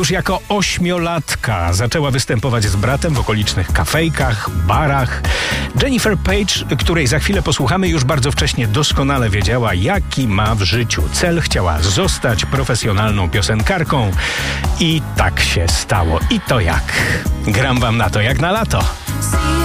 Już jako 8-latka zaczęła występować z bratem w okolicznych kafejkach, barach. Jennifer Page, której za chwilę posłuchamy, już bardzo wcześnie doskonale wiedziała, jaki ma w życiu cel. Chciała zostać profesjonalną piosenkarką i tak się stało. I to jak? Gram wam na to jak na lato.